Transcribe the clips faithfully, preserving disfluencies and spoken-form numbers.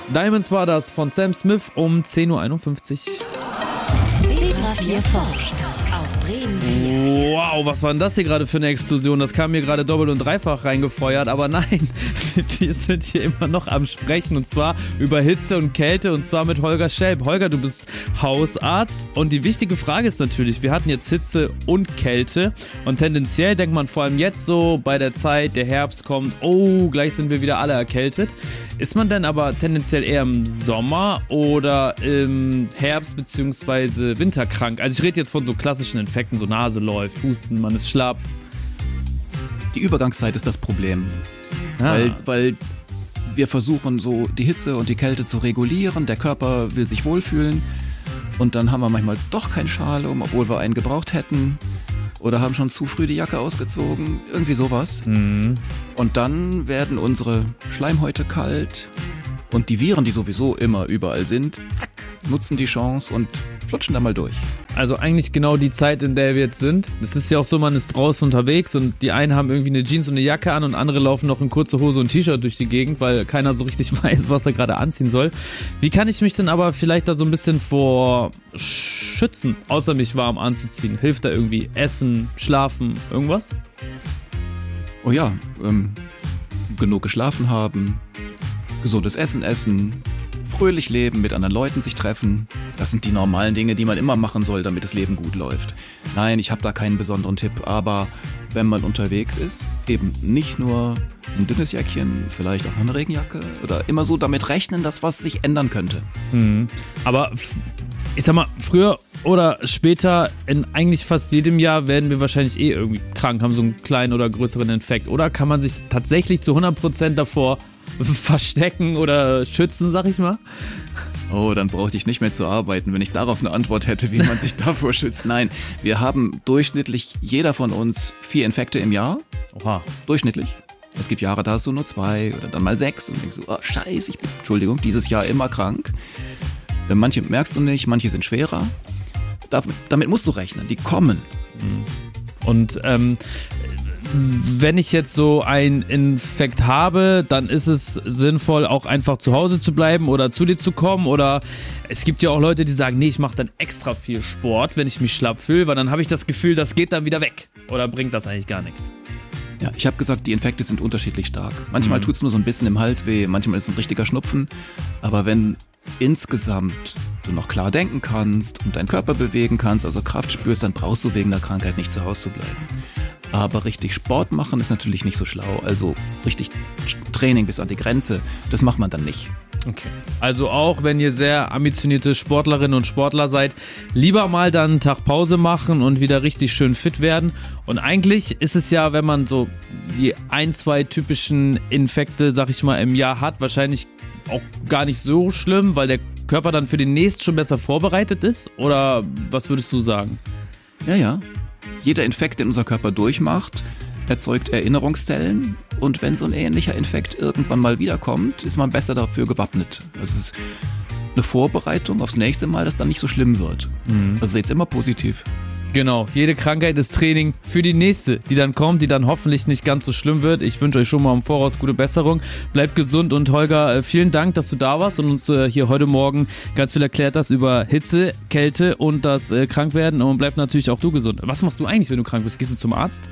Diamonds war das von Sam Smith um zehn Uhr einundfünfzig. Zebra vier forscht auf Bremen vier. Wow, was war denn das hier gerade für eine Explosion? Das kam mir gerade doppelt und dreifach reingefeuert, aber nein, wir sind hier immer noch am Sprechen und zwar über Hitze und Kälte und zwar mit Holger Schelp. Holger, du bist Hausarzt und die wichtige Frage ist natürlich, wir hatten jetzt Hitze und Kälte und tendenziell denkt man vor allem jetzt so bei der Zeit, der Herbst kommt, oh, gleich sind wir wieder alle erkältet. Ist man denn aber tendenziell eher im Sommer oder im Herbst bzw. Winter krank? Also ich rede jetzt von so klassischen Infekten, so Nase läuft, Husten, man ist schlapp. Die Übergangszeit ist das Problem, Ah. weil, weil wir versuchen so die Hitze und die Kälte zu regulieren, der Körper will sich wohlfühlen und dann haben wir manchmal doch keinen Schal um, obwohl wir einen gebraucht hätten oder haben schon zu früh die Jacke ausgezogen, irgendwie sowas. Mhm. Und dann werden unsere Schleimhäute kalt und die Viren, die sowieso immer überall sind, zack, nutzen die Chance und flutschen da mal durch. Also eigentlich genau die Zeit, in der wir jetzt sind. Das ist ja auch so, man ist draußen unterwegs und die einen haben irgendwie eine Jeans und eine Jacke an und andere laufen noch in kurze Hose und T-Shirt durch die Gegend, weil keiner so richtig weiß, was er gerade anziehen soll. Wie kann ich mich denn aber vielleicht da so ein bisschen vor schützen, außer mich warm anzuziehen? Hilft da irgendwie Essen, Schlafen, irgendwas? Oh ja, ähm, genug geschlafen haben, gesundes Essen essen, fröhlich leben, mit anderen Leuten sich treffen. Das sind die normalen Dinge, die man immer machen soll, damit das Leben gut läuft. Nein, ich habe da keinen besonderen Tipp, aber wenn man unterwegs ist, eben nicht nur ein dünnes Jäckchen, vielleicht auch noch eine Regenjacke oder immer so damit rechnen, dass was sich ändern könnte. Mhm. Aber ich sag mal, früher oder später, in eigentlich fast jedem Jahr werden wir wahrscheinlich eh irgendwie krank, haben so einen kleinen oder größeren Infekt. Oder kann man sich tatsächlich zu hundert Prozent davor verstecken oder schützen, sag ich mal? Oh, dann brauchte ich nicht mehr zu arbeiten, wenn ich darauf eine Antwort hätte, wie man sich davor schützt. Nein, wir haben durchschnittlich, jeder von uns, vier Infekte im Jahr. Oha. Durchschnittlich. Es gibt Jahre, da hast du nur zwei oder dann mal sechs und denkst du, oh scheiße, ich bin, Entschuldigung, dieses Jahr immer krank. Manche merkst du nicht, manche sind schwerer. Damit, damit musst du rechnen, die kommen. Und ähm, wenn ich jetzt so einen Infekt habe, dann ist es sinnvoll, auch einfach zu Hause zu bleiben oder zu dir zu kommen. Oder es gibt ja auch Leute, die sagen, nee, ich mache dann extra viel Sport, wenn ich mich schlapp fühle, weil dann habe ich das Gefühl, das geht dann wieder weg. Oder bringt das eigentlich gar nichts? Ja, ich habe gesagt, die Infekte sind unterschiedlich stark. Manchmal Mhm. tut es nur so ein bisschen im Hals weh, manchmal ist es ein richtiger Schnupfen. Aber wenn insgesamt du noch klar denken kannst und deinen Körper bewegen kannst, also Kraft spürst, dann brauchst du wegen der Krankheit nicht zu Hause zu bleiben. Aber richtig Sport machen ist natürlich nicht so schlau. Also richtig Training bis an die Grenze, das macht man dann nicht. Okay. Also auch wenn ihr sehr ambitionierte Sportlerinnen und Sportler seid, lieber mal dann einen Tag Pause machen und wieder richtig schön fit werden. Und eigentlich ist es ja, wenn man so die ein, zwei typischen Infekte, sag ich mal, im Jahr hat, wahrscheinlich auch gar nicht so schlimm, weil der Körper dann für den nächsten schon besser vorbereitet ist? Oder was würdest du sagen? Ja, ja. Jeder Infekt, den unser Körper durchmacht, erzeugt Erinnerungszellen. Und wenn so ein ähnlicher Infekt irgendwann mal wiederkommt, ist man besser dafür gewappnet. Das ist eine Vorbereitung aufs nächste Mal, dass dann nicht so schlimm wird. Mhm. Also seht's immer positiv. Genau, jede Krankheit ist Training für die nächste, die dann kommt, die dann hoffentlich nicht ganz so schlimm wird. Ich wünsche euch schon mal im Voraus gute Besserung. Bleibt gesund und Holger, vielen Dank, dass du da warst und uns hier heute Morgen ganz viel erklärt hast über Hitze, Kälte und das Krankwerden. Und bleib natürlich auch du gesund. Was machst du eigentlich, wenn du krank bist? Gehst du zum Arzt?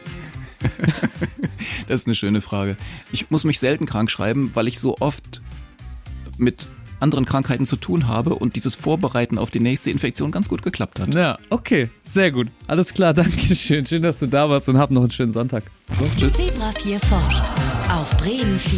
Das ist eine schöne Frage. Ich muss mich selten krank schreiben, weil ich so oft mit anderen Krankheiten zu tun habe und dieses Vorbereiten auf die nächste Infektion ganz gut geklappt hat. Ja, okay, sehr gut. Alles klar, danke schön. Schön, dass du da warst und hab noch einen schönen Sonntag. So, tschüss. Zebra vier forscht auf Bremen vier.